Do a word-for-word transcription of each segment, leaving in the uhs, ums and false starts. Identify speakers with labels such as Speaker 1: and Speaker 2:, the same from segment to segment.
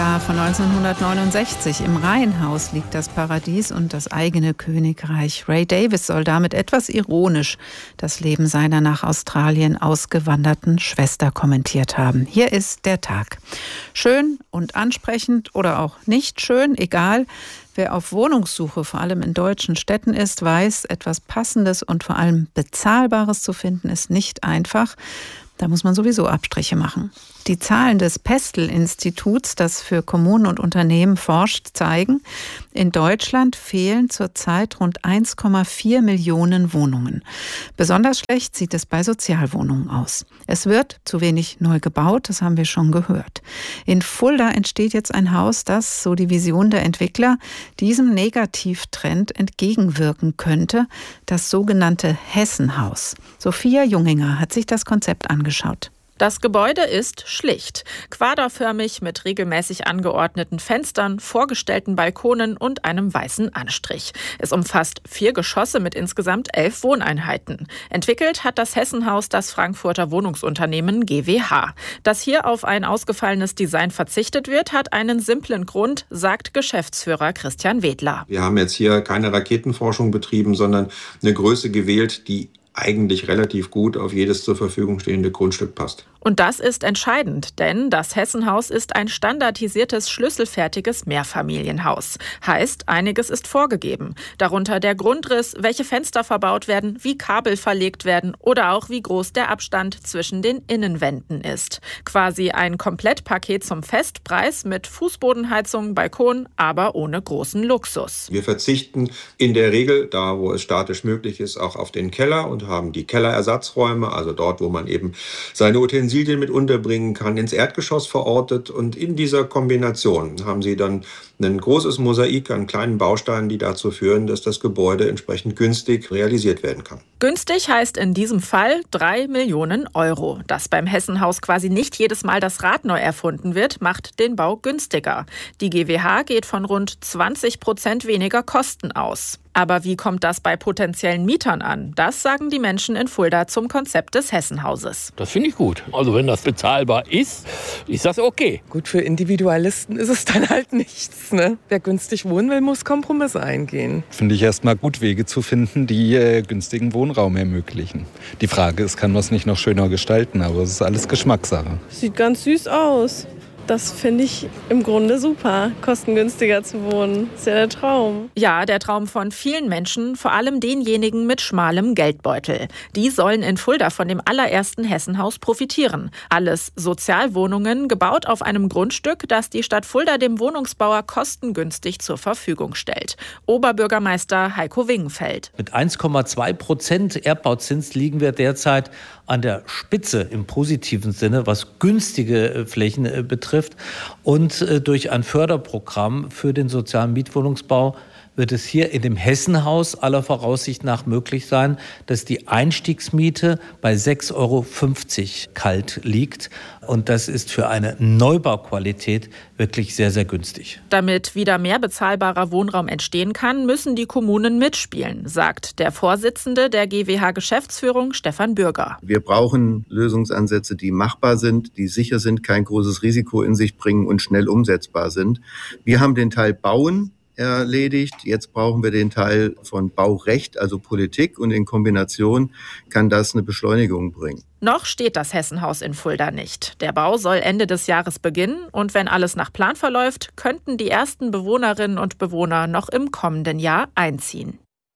Speaker 1: Villa von neunzehnhundertneunundsechzig. Im Reihenhaus liegt das Paradies und das eigene Königreich. Ray Davies soll damit etwas ironisch das Leben seiner nach Australien ausgewanderten Schwester kommentiert haben. Hier ist der Tag. Schön und ansprechend oder auch nicht schön, egal. Wer auf Wohnungssuche, vor allem in deutschen Städten ist, weiß, etwas Passendes und vor allem Bezahlbares zu finden, ist nicht einfach. Da muss man sowieso Abstriche machen. Die Zahlen des Pestel-Instituts, das für Kommunen und Unternehmen forscht, zeigen, in Deutschland fehlen zurzeit rund eins Komma vier Millionen Wohnungen. Besonders schlecht sieht es bei Sozialwohnungen aus. Es wird zu wenig neu gebaut, das haben wir schon gehört. In Fulda entsteht jetzt ein Haus, das, so die Vision der Entwickler, diesem Negativtrend entgegenwirken könnte, das sogenannte Hessenhaus. Sophia Junginger hat sich das Konzept angeschaut.
Speaker 2: Das Gebäude ist schlicht, quaderförmig mit regelmäßig angeordneten Fenstern, vorgestellten Balkonen und einem weißen Anstrich. Es umfasst vier Geschosse mit insgesamt elf Wohneinheiten. Entwickelt hat das Hessenhaus das Frankfurter Wohnungsunternehmen G W H. Dass hier auf ein ausgefallenes Design verzichtet wird, hat einen simplen Grund, sagt Geschäftsführer Christian Wedler.
Speaker 3: Wir haben jetzt hier keine Raketenforschung betrieben, sondern eine Größe gewählt, die eigentlich relativ gut auf jedes zur Verfügung stehende Grundstück passt.
Speaker 2: Und das ist entscheidend, denn das Hessenhaus ist ein standardisiertes, schlüsselfertiges Mehrfamilienhaus. Heißt, einiges ist vorgegeben. Darunter der Grundriss, welche Fenster verbaut werden, wie Kabel verlegt werden oder auch wie groß der Abstand zwischen den Innenwänden ist. Quasi ein Komplettpaket zum Festpreis mit Fußbodenheizung, Balkon, aber ohne großen Luxus.
Speaker 3: Wir verzichten in der Regel, da wo es statisch möglich ist, auch auf den Keller und haben die Kellerersatzräume, also dort, wo man eben seine Utensilien mit unterbringen kann, ins Erdgeschoss verortet. Und in dieser Kombination haben sie dann ein großes Mosaik an kleinen Bausteinen, die dazu führen, dass das Gebäude entsprechend günstig realisiert werden kann.
Speaker 2: Günstig heißt in diesem Fall drei Millionen Euro. Dass beim Hessenhaus quasi nicht jedes Mal das Rad neu erfunden wird, macht den Bau günstiger. Die G W H geht von rund zwanzig Prozent weniger Kosten aus. Aber wie kommt das bei potenziellen Mietern an? Das sagen die Menschen in Fulda zum Konzept des Hessenhauses.
Speaker 4: Das finde ich gut. Also wenn das bezahlbar ist, ist das okay.
Speaker 5: Gut, für Individualisten ist es dann halt nichts. Ne? Wer günstig wohnen will, muss Kompromisse eingehen.
Speaker 6: Finde ich erstmal gut, Wege zu finden, die äh, günstigen Wohnraum ermöglichen. Die Frage ist, kann man es nicht noch schöner gestalten? Aber es ist alles Geschmackssache.
Speaker 7: Sieht ganz süß aus. Das finde ich im Grunde super, kostengünstiger zu wohnen. Das ist ja der Traum.
Speaker 2: Ja, der Traum von vielen Menschen, vor allem denjenigen mit schmalem Geldbeutel. Die sollen in Fulda von dem allerersten Hessenhaus profitieren. Alles Sozialwohnungen, gebaut auf einem Grundstück, das die Stadt Fulda dem Wohnungsbauer kostengünstig zur Verfügung stellt. Oberbürgermeister Heiko Wingenfeld.
Speaker 8: Mit eins Komma zwei Prozent Erdbauzins liegen wir derzeit an der Spitze im positiven Sinne, was günstige Flächen betrifft. Und durch ein Förderprogramm für den sozialen Mietwohnungsbau wird es hier in dem Hessenhaus aller Voraussicht nach möglich sein, dass die Einstiegsmiete bei sechs Euro fünfzig kalt liegt. Und das ist für eine Neubauqualität wirklich sehr, sehr günstig.
Speaker 2: Damit wieder mehr bezahlbarer Wohnraum entstehen kann, müssen die Kommunen mitspielen, sagt der Vorsitzende der G W H-Geschäftsführung, Stefan Bürger.
Speaker 9: Wir brauchen Lösungsansätze, die machbar sind, die sicher sind, kein großes Risiko in sich bringen und schnell umsetzbar sind. Wir haben den Teil Bauen erledigt. Jetzt brauchen wir den Teil von Baurecht, also Politik, und in Kombination kann das eine Beschleunigung bringen.
Speaker 2: Noch steht das Hessenhaus in Fulda nicht. Der Bau soll Ende des Jahres beginnen und wenn alles nach Plan verläuft, könnten die ersten Bewohnerinnen und Bewohner noch im kommenden Jahr einziehen.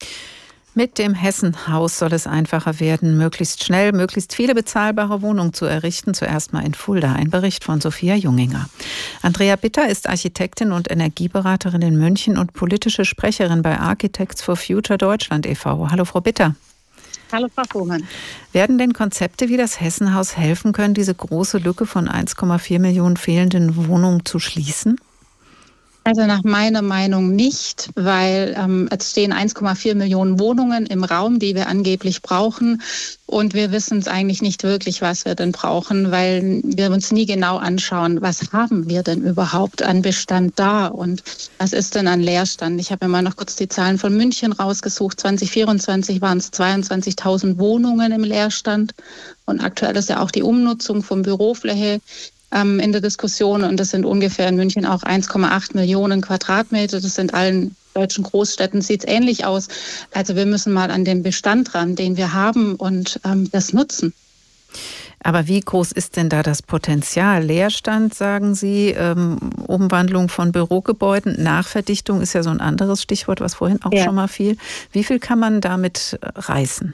Speaker 1: Mit dem Hessenhaus soll es einfacher werden, möglichst schnell, möglichst viele bezahlbare Wohnungen zu errichten. Zuerst mal in Fulda. Ein Bericht von Sophia Junginger. Andrea Bitter ist Architektin und Energieberaterin in München und politische Sprecherin bei Architects for Future Deutschland e V Hallo, Frau Bitter.
Speaker 10: Hallo, Frau Fuhrmann.
Speaker 1: Werden denn Konzepte wie das Hessenhaus helfen können, diese große Lücke von eins Komma vier Millionen fehlenden Wohnungen zu schließen?
Speaker 10: Also nach meiner Meinung nicht, weil ähm, es stehen eins Komma vier Millionen Wohnungen im Raum, die wir angeblich brauchen. Und wir wissen es eigentlich nicht wirklich, was wir denn brauchen, weil wir uns nie genau anschauen, was haben wir denn überhaupt an Bestand da und was ist denn an Leerstand. Ich habe mir mal noch kurz die Zahlen von München rausgesucht. zwanzig vierundzwanzig waren es zweiundzwanzigtausend Wohnungen im Leerstand. Und aktuell ist ja auch die Umnutzung von Bürofläche ähm, in der Diskussion und das sind ungefähr in München auch eins Komma acht Millionen Quadratmeter. Das sind allen deutschen Großstädten, sieht es ähnlich aus. Also wir müssen mal an den Bestand ran, den wir haben und ähm, das nutzen.
Speaker 1: Aber wie groß ist denn da das Potenzial? Leerstand, sagen Sie, ähm, Umwandlung von Bürogebäuden, Nachverdichtung ist ja so ein anderes Stichwort, was vorhin auch ja. schon mal fiel. Wie viel kann man damit reißen?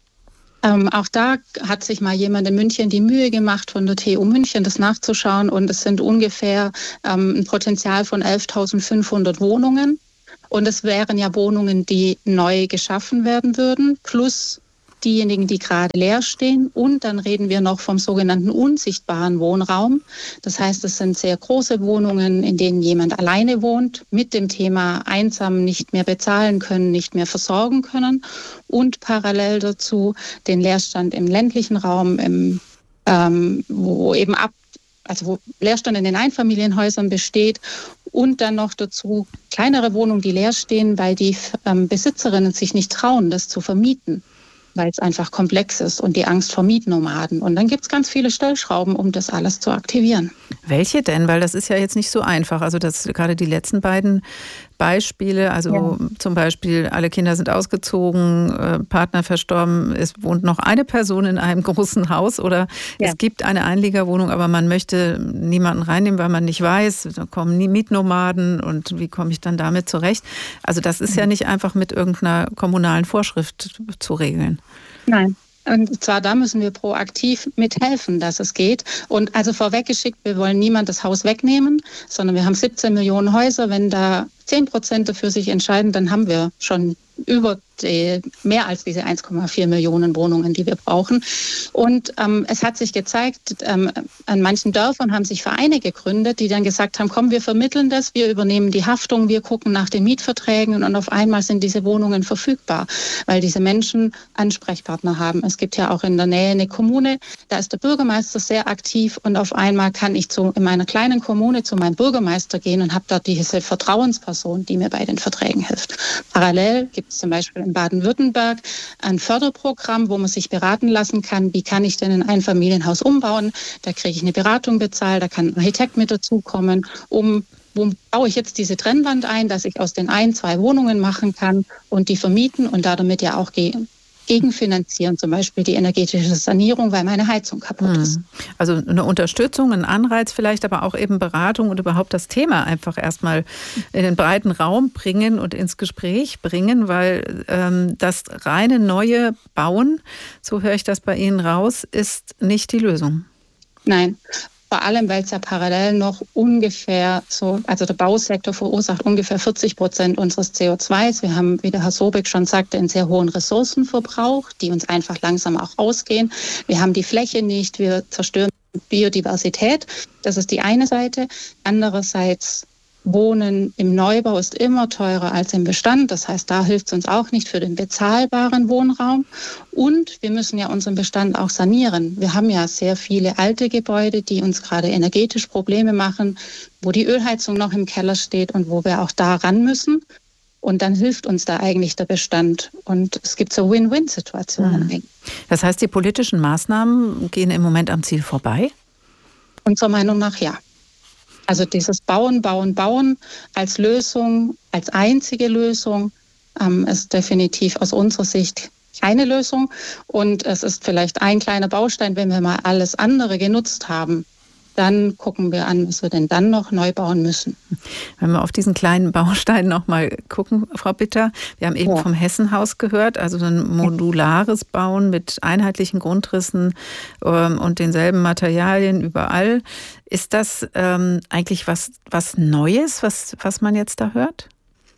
Speaker 10: Ähm, auch da hat sich mal jemand in München die Mühe gemacht, von der T U München das nachzuschauen. Und es sind ungefähr ähm, ein Potenzial von elftausendfünfhundert Wohnungen. Und es wären ja Wohnungen, die neu geschaffen werden würden, plus diejenigen, die gerade leer stehen. Und dann reden wir noch vom sogenannten unsichtbaren Wohnraum. Das heißt, es sind sehr große Wohnungen, in denen jemand alleine wohnt, mit dem Thema einsam nicht mehr bezahlen können, nicht mehr versorgen können. Und parallel dazu den Leerstand im ländlichen Raum, im, ähm, wo eben ab, also wo Leerstand in den Einfamilienhäusern besteht. Und dann noch dazu kleinere Wohnungen, die leer stehen, weil die ähm, Besitzerinnen sich nicht trauen, das zu vermieten, weil es einfach komplex ist und die Angst vor Mietnomaden. Und dann gibt es ganz viele Stellschrauben, um das alles zu aktivieren. Welche denn? Weil das ist ja jetzt nicht so einfach. Also das gerade die letzten beiden Beispiele, also ja. zum Beispiel alle Kinder sind ausgezogen, äh, Partner verstorben, es wohnt noch eine Person in einem großen Haus oder ja. es gibt eine Einliegerwohnung, aber man möchte niemanden reinnehmen, weil man nicht weiß, da kommen nie Mietnomaden und wie komme ich dann damit zurecht? Also das ist mhm. ja nicht einfach mit irgendeiner kommunalen Vorschrift zu regeln. Nein. Und zwar da müssen wir proaktiv mithelfen, dass es geht. Und also vorweggeschickt, wir wollen niemand das Haus wegnehmen, sondern wir haben siebzehn Millionen Häuser. Wenn da zehn Prozent dafür sich entscheiden, dann haben wir schon über die, mehr als diese eins Komma vier Millionen Wohnungen, die wir brauchen. Und ähm, es hat sich gezeigt, ähm, an manchen Dörfern haben sich Vereine gegründet, die dann gesagt haben, komm, wir vermitteln das, wir übernehmen die Haftung, wir gucken nach den Mietverträgen und auf einmal sind diese Wohnungen verfügbar, weil diese Menschen Ansprechpartner haben. Es gibt ja auch in der Nähe eine Kommune, da ist der Bürgermeister sehr aktiv und auf einmal kann ich zu, in meiner kleinen Kommune zu meinem Bürgermeister gehen und habe dort diese Vertrauensperson, die mir bei den Verträgen hilft. Parallel gibt es zum Beispiel in Baden-Württemberg ein Förderprogramm, wo man sich beraten lassen kann, wie kann ich denn ein Einfamilienhaus umbauen. Da kriege ich eine Beratung bezahlt, da kann ein Architekt mit dazukommen, um wo baue ich jetzt diese Trennwand ein, dass ich aus den ein, zwei Wohnungen machen kann und die vermieten und da damit ja auch gehen. Gegenfinanzieren, zum Beispiel die energetische Sanierung, weil meine Heizung kaputt hm. ist. Also eine Unterstützung, ein Anreiz vielleicht, aber auch eben Beratung und überhaupt das Thema einfach erstmal in den breiten Raum bringen und ins Gespräch bringen, weil ähm, das reine neue Bauen, so höre ich das bei Ihnen raus, ist nicht die Lösung. Nein. Vor allem, weil es ja parallel noch ungefähr so, also der Bausektor verursacht ungefähr vierzig Prozent unseres C O zwei. Wir haben, wie der Herr Sobeck schon sagte, einen sehr hohen Ressourcenverbrauch, die uns einfach langsam auch ausgehen. Wir haben die Fläche nicht, wir zerstören Biodiversität. Das ist die eine Seite. Andererseits Wohnen im Neubau ist immer teurer als im Bestand. Das heißt, da hilft es uns auch nicht für den bezahlbaren Wohnraum. Und wir müssen ja unseren Bestand auch sanieren. Wir haben ja sehr viele alte Gebäude, die uns gerade energetisch Probleme machen, wo die Ölheizung noch im Keller steht und wo wir auch da ran müssen. Und dann hilft uns da eigentlich der Bestand. Und es gibt so Win-Win-Situationen. Mhm. Das heißt, die politischen Maßnahmen gehen im Moment am Ziel vorbei? Unserer Meinung nach ja. Also dieses Bauen, Bauen, Bauen als Lösung, als einzige Lösung ähm, ist definitiv aus unserer Sicht keine Lösung. Und es ist vielleicht ein kleiner Baustein, wenn wir mal alles andere genutzt haben. Dann gucken wir an, was wir denn dann noch neu bauen müssen. Wenn wir auf diesen kleinen Baustein noch mal gucken, Frau Bitter. Wir haben eben ja. vom Hessenhaus gehört, also ein modulares Bauen mit einheitlichen Grundrissen ähm, und denselben Materialien überall. Ist das ähm, eigentlich was, was Neues, was, was man jetzt da hört?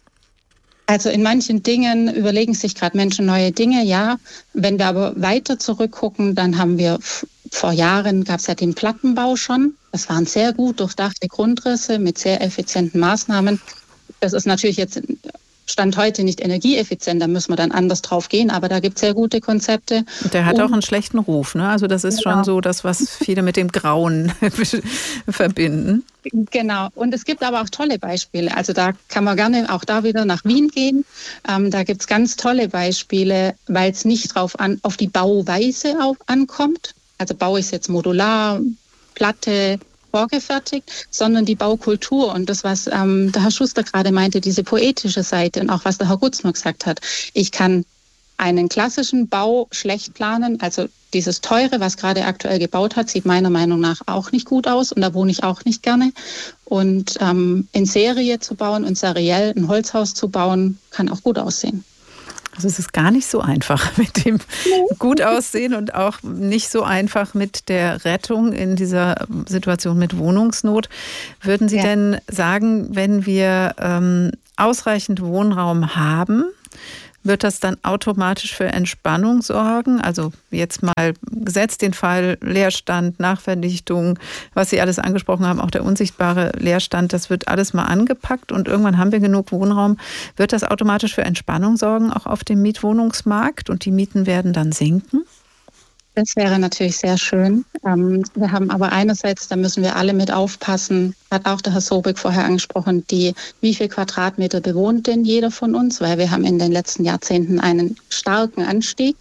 Speaker 10: Also in manchen Dingen überlegen sich gerade Menschen neue Dinge, ja. Wenn wir aber weiter zurückgucken, dann haben wir vor Jahren gab es ja den Plattenbau schon. Das waren sehr gut durchdachte Grundrisse mit sehr effizienten Maßnahmen. Das ist natürlich jetzt Stand heute nicht energieeffizient, da müssen wir dann anders drauf gehen, aber da gibt es sehr gute Konzepte. Und der hat Und, auch einen schlechten Ruf, ne? Also das ist genau. schon so das, was viele mit dem Grauen verbinden. Genau. Und es gibt aber auch tolle Beispiele. Also da kann man gerne auch da wieder nach Wien gehen. Ähm, da gibt es ganz tolle Beispiele, weil es nicht drauf an, auf die Bauweise auf, ankommt. Also baue ich es jetzt modular, Platte, vorgefertigt, sondern die Baukultur und das, was ähm, der Herr Schuster gerade meinte, diese poetische Seite und auch was der Herr Gutzmer gesagt hat. Ich kann einen klassischen Bau schlecht planen, also dieses Teure, was gerade aktuell gebaut hat, sieht meiner Meinung nach auch nicht gut aus und da wohne ich auch nicht gerne. Und ähm, in Serie zu bauen und seriell ein Holzhaus zu bauen, kann auch gut aussehen.
Speaker 1: Also es ist gar nicht so einfach mit dem gut aussehen und auch nicht so einfach mit der Rettung in dieser Situation mit Wohnungsnot. Würden Sie ja. denn sagen, wenn wir ähm, ausreichend Wohnraum haben, wird das dann automatisch für Entspannung sorgen? Also jetzt mal gesetzt den Fall Leerstand, Nachverdichtung, was Sie alles angesprochen haben, auch der unsichtbare Leerstand, das wird alles mal angepackt und irgendwann haben wir genug Wohnraum. Wird das automatisch für Entspannung sorgen, auch auf dem Mietwohnungsmarkt und die Mieten werden dann sinken?
Speaker 10: Das wäre natürlich sehr schön. Wir haben aber einerseits, da müssen wir alle mit aufpassen, hat auch der Herr Sobeck vorher angesprochen, die, wie viel Quadratmeter bewohnt denn jeder von uns? Weil wir haben in den letzten Jahrzehnten einen starken Anstieg,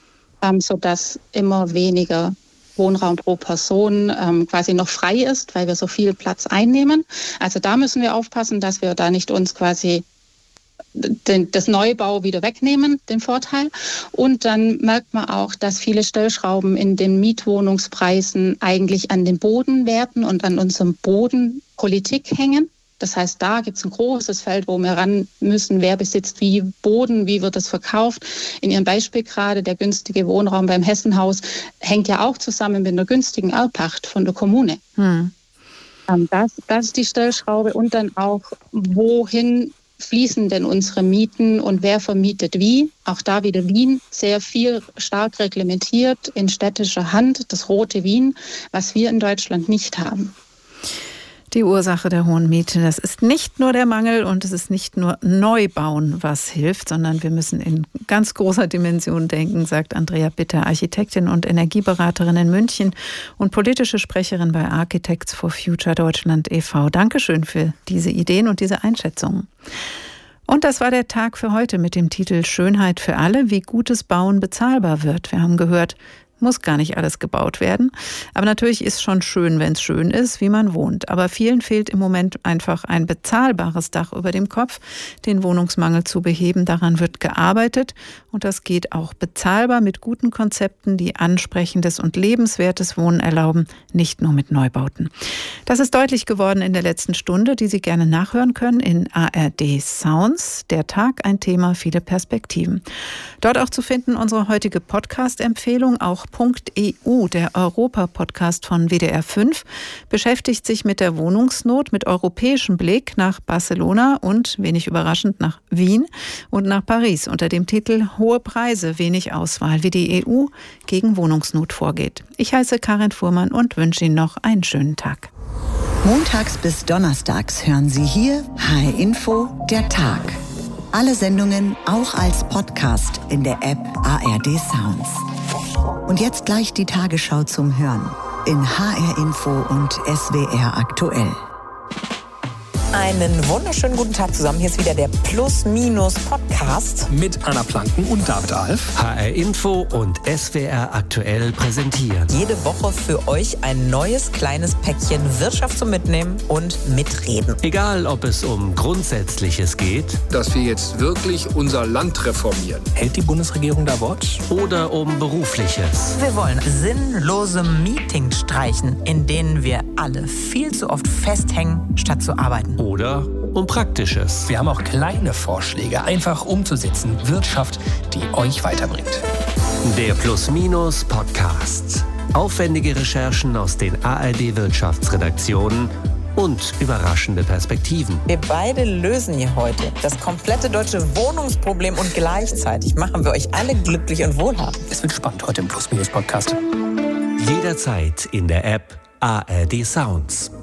Speaker 10: sodass immer weniger Wohnraum pro Person quasi noch frei ist, weil wir so viel Platz einnehmen. Also da müssen wir aufpassen, dass wir da nicht uns quasi Den, das Neubau wieder wegnehmen, den Vorteil. Und dann merkt man auch, dass viele Stellschrauben in den Mietwohnungspreisen eigentlich an den Bodenwerten und an unserem Bodenpolitik hängen. Das heißt, da gibt es ein großes Feld, wo wir ran müssen, wer besitzt wie Boden, wie wird das verkauft. In Ihrem Beispiel gerade, der günstige Wohnraum beim Hessenhaus hängt ja auch zusammen mit einer günstigen Erbpacht von der Kommune. Hm. Das, das ist die Stellschraube. Und dann auch, wohin fließen denn unsere Mieten und wer vermietet wie? Auch da wieder Wien, sehr viel stark reglementiert in städtischer Hand, das rote Wien, was wir in Deutschland nicht haben.
Speaker 1: Die Ursache der hohen Mieten, das ist nicht nur der Mangel und es ist nicht nur Neubauen, was hilft, sondern wir müssen in ganz großer Dimension denken, sagt Andrea Bitter, Architektin und Energieberaterin in München und politische Sprecherin bei Architects for Future Deutschland e V Dankeschön für diese Ideen und diese Einschätzungen. Und das war der Tag für heute mit dem Titel Schönheit für alle, wie gutes Bauen bezahlbar wird. Wir haben gehört, muss gar nicht alles gebaut werden. Aber natürlich ist schon schön, wenn es schön ist, wie man wohnt. Aber vielen fehlt im Moment einfach ein bezahlbares Dach über dem Kopf, den Wohnungsmangel zu beheben. Daran wird gearbeitet und das geht auch bezahlbar mit guten Konzepten, die ansprechendes und lebenswertes Wohnen erlauben, nicht nur mit Neubauten. Das ist deutlich geworden in der letzten Stunde, die Sie gerne nachhören können in A R D Sounds. Der Tag, ein Thema, viele Perspektiven. Dort auch zu finden unsere heutige Podcast-Empfehlung, auch .E U, der Europa-Podcast von W D R fünf, beschäftigt sich mit der Wohnungsnot mit europäischem Blick nach Barcelona und, wenig überraschend, nach Wien und nach Paris unter dem Titel Hohe Preise, wenig Auswahl, wie die E U gegen Wohnungsnot vorgeht. Ich heiße Karin Fuhrmann und wünsche Ihnen noch einen schönen Tag.
Speaker 11: Montags bis donnerstags hören Sie hier H R Info, der Tag. Alle Sendungen auch als Podcast in der App A R D Sounds. Und jetzt gleich die Tagesschau zum Hören in H R Info und S W R aktuell.
Speaker 12: Einen wunderschönen guten Tag zusammen. Hier ist wieder der Plus-Minus-Podcast.
Speaker 13: Mit Anna Planken und David Alf.
Speaker 14: H R Info und S W R aktuell präsentieren.
Speaker 12: Jede Woche für euch ein neues kleines Päckchen Wirtschaft zum Mitnehmen und Mitreden.
Speaker 14: Egal, ob es um Grundsätzliches geht.
Speaker 13: Dass wir jetzt wirklich unser Land reformieren.
Speaker 14: Hält die Bundesregierung da Wort? Oder um Berufliches.
Speaker 12: Wir wollen sinnlose Meetings streichen, in denen wir alle viel zu oft festhängen, statt zu arbeiten.
Speaker 14: Oder um Praktisches.
Speaker 13: Wir haben auch kleine Vorschläge, einfach umzusetzen. Wirtschaft, die euch weiterbringt.
Speaker 14: Der Plus-Minus-Podcast. Aufwendige Recherchen aus den A R D-Wirtschaftsredaktionen und überraschende Perspektiven.
Speaker 12: Wir beide lösen hier heute das komplette deutsche Wohnungsproblem und gleichzeitig machen wir euch alle glücklich und wohlhabend.
Speaker 13: Es wird spannend heute im Plus-Minus-Podcast.
Speaker 14: Jederzeit in der App A R D Sounds.